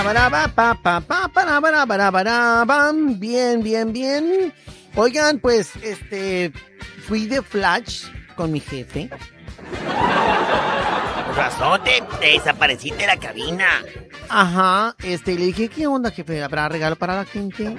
Bien. Oigan, pues, fui de flash con mi jefe. Por razón te desapareciste de la cabina. Ajá, le dije, ¿qué onda, jefe? ¿Habrá regalo para la gente?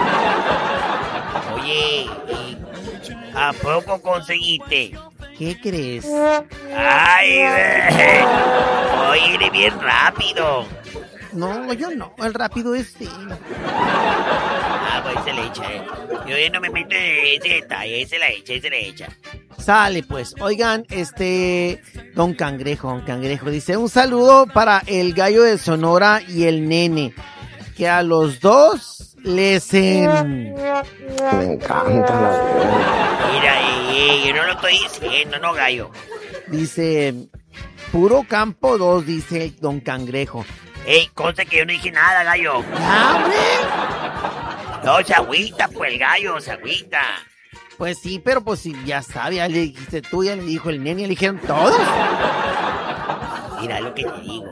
Oye, ¿y a poco conseguiste? ¿Qué crees? Ay, güey. Oye, eres bien rápido. No, yo no, el rápido es él. Pues se le echa, Yo ya no me meto en ese detalle, se la echa. Sale, pues. Oigan, Don Cangrejo dice, un saludo para el gallo de Sonora y el nene, que a los dos les... Me encanta la... Mira, yo no lo estoy diciendo, no, gallo. Dice, puro campo 2, dice Don Cangrejo. Consta que yo no dije nada, gallo. ¡Ah, hombre! No, se agüita, pues, el gallo, se agüita. Pues sí, pero pues sí, ya sabe, ya le dijiste tú, ya le dijo el nene, ya le dijeron todos. Mira lo que te digo.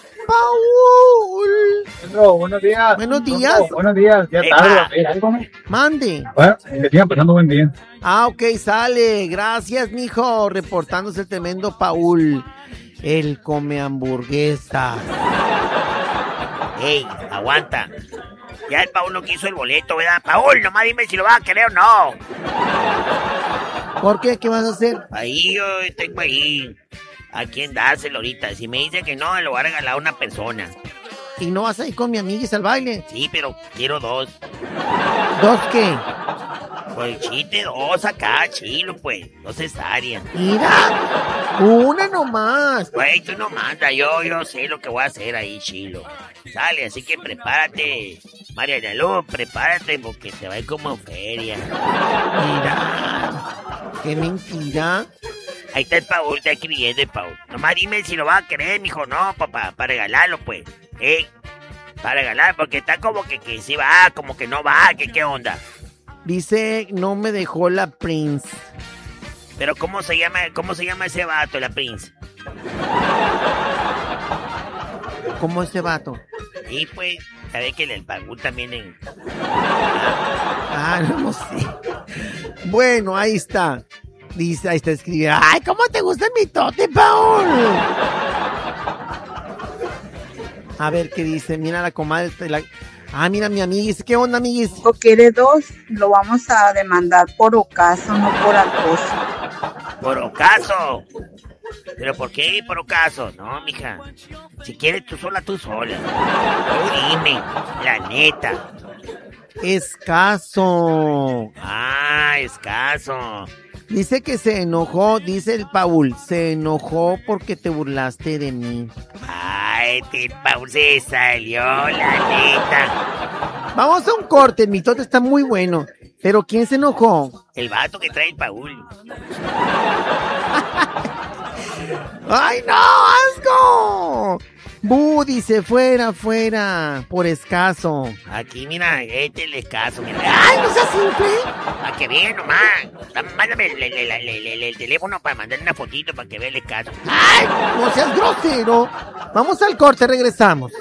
¡Paul! No, buenos días. Buenos días. No, buenos días. Ya tarde. Mande. Bueno, que sigan pasando buen día. Ah, ok, sale. Gracias, mijo. Reportándose el tremendo Paul. Él come hamburguesas. Ey, aguanta. Ya el Paul no quiso el boleto, ¿verdad? Paul, nomás dime si lo vas a querer o no. ¿Por qué? ¿Qué vas a hacer? Ahí yo tengo ahí a quién dárselo ahorita. Si me dice que no, lo voy a regalar a una persona. ¿Y no vas a ir con mi amiguis al baile? Sí, pero quiero 2. ¿2 qué? Pues chiste, 2 acá, chilo, pues. 2 cesáreas. Mira, una nomás. Güey, tú no mandas, yo sé lo que voy a hacer ahí, chilo. Sale, así que prepárate. María de Luz, prepárate porque te va a ir como feria. Mira, qué mentira. Ahí está el Paul, está escribiendo el Paul. Nomás dime si lo vas a querer, mijo, no, papá, para regalarlo, pues. Para regalar, porque está como que sí va, como que no va, que qué onda. Dice, no me dejó la Prince. Pero ¿cómo se llama ese vato, la Prince? ¿Cómo ese vato? Y pues, sabes que el Paul también en... no sé. Bueno, ahí está. Dice, ahí está escribiendo. ¡Ay, cómo te gusta mi tote, Paul! A ver qué dice. Mira la comadre. Mira mi amiguis. ¿Qué onda, amiguis? O quiere 2, lo vamos a demandar por ocaso, no por acoso. ¿Por ocaso? ¿Pero por qué por ocaso? No, mija. Si quieres tú sola. Tú dime, la neta. Escaso. Escaso. Dice que se enojó, dice el Paul, se enojó porque te burlaste de mí. Este Paul se salió, la neta. Vamos a un corte, el mitote está muy bueno. ¿Pero quién se enojó? El vato que trae el Paul. ¡Ay, no! ¡Asco! Bu, dice, fuera, por escaso. Aquí, mira, este es el escaso. Mira. ¡Ay, no seas simple! Para que vean nomás. Mándame el teléfono para mandarle una fotito para que vea el escaso. ¡Ay, no seas grosero! Vamos al corte, regresamos.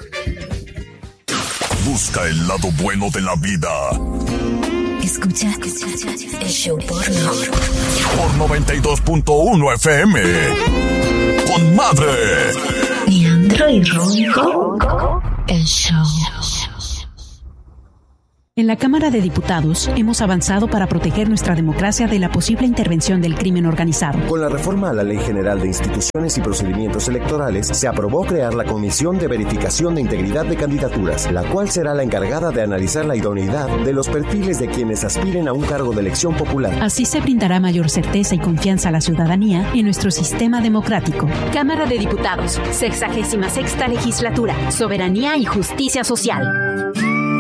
Busca el lado bueno de la vida. Escucha el show porno. Por 92.1 FM. Con Madre. Leandro y Ronco. El show. En la Cámara de Diputados hemos avanzado para proteger nuestra democracia de la posible intervención del crimen organizado. Con la reforma a la Ley General de Instituciones y Procedimientos Electorales, se aprobó crear la Comisión de Verificación de Integridad de Candidaturas, la cual será la encargada de analizar la idoneidad de los perfiles de quienes aspiren a un cargo de elección popular. Así se brindará mayor certeza y confianza a la ciudadanía en nuestro sistema democrático. Cámara de Diputados, 66ª Legislatura, Soberanía y Justicia Social.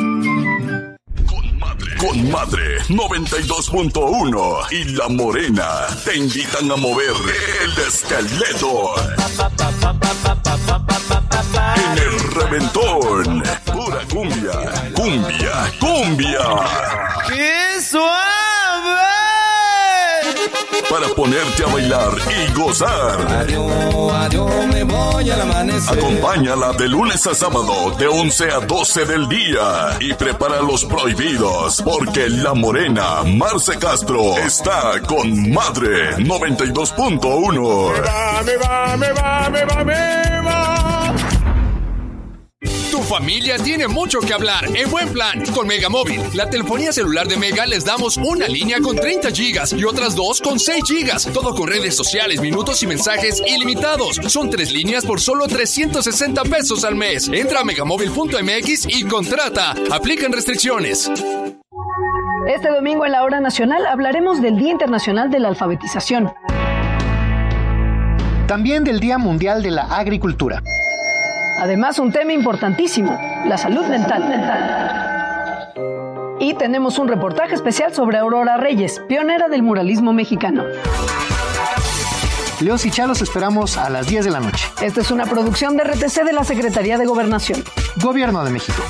Con Madre 92.1 y La Morena te invitan a mover el esqueleto en el reventón. Pura cumbia. ¡Qué suave! para ponerte a bailar y gozar. Adiós, me voy al amanecer. Acompáñala de lunes a sábado de 11 a 12 del día y prepara los prohibidos porque La Morena Marce Castro está con Madre 92.1. Me va. Tu familia tiene mucho que hablar en buen plan con Megamóvil. La telefonía celular de Mega les damos una línea con 30 gigas y otras 2 con 6 gigas. Todo con redes sociales, minutos y mensajes ilimitados. Son 3 líneas por solo 360 pesos al mes. Entra a megamóvil.mx y contrata. Aplican restricciones. Este domingo en la Hora Nacional hablaremos del Día Internacional de la Alfabetización. También del Día Mundial de la Agricultura. Además, un tema importantísimo, la salud mental. Y tenemos un reportaje especial sobre Aurora Reyes, pionera del muralismo mexicano. Leos y Chalos esperamos a las 10 de la noche. Esta es una producción de RTC de la Secretaría de Gobernación. Gobierno de México.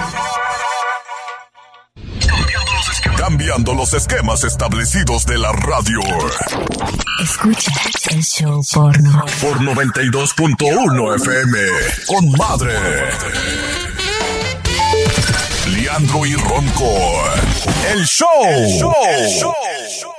Cambiando los esquemas establecidos de la radio. Escucha el show porno. Por 92.1 FM. Con Madre. Leandro y Ronco. El show.